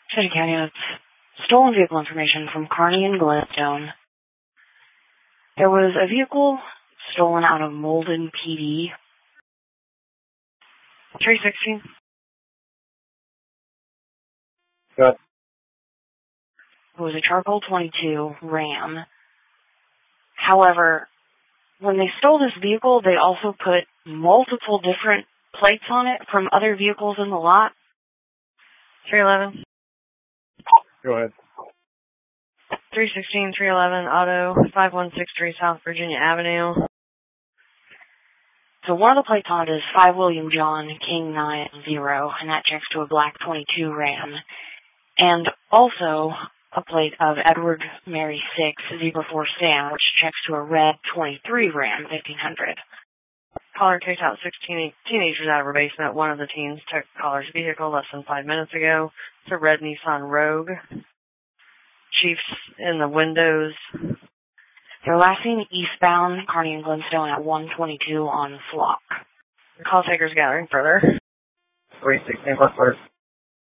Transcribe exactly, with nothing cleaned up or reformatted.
City County, stolen vehicle information from Kearney and Glenstone. There was a vehicle stolen out of Molden P D. three sixteen. Good. It was a charcoal twenty-two Ram. However, when they stole this vehicle, they also put multiple different plates on it from other vehicles in the lot. three eleven. Go ahead. three sixteen, three eleven, auto, five one six three South Virginia Avenue. So one of the plates on it is five William John King nine zero, and that checks to a black twenty-two Ram. And also a plate of Edward Mary six Zebra four Stan, which checks to a red twenty-three Ram fifteen hundred. Caller kicked out six teen- teenagers out of her basement. One of the teens took caller's vehicle less than five minutes ago. It's a red Nissan Rogue. Chiefs in the windows. They're last seen eastbound Kearney and Glenstone at one twenty-two on Flock. The call taker's gathering further. three sixteen, what's first?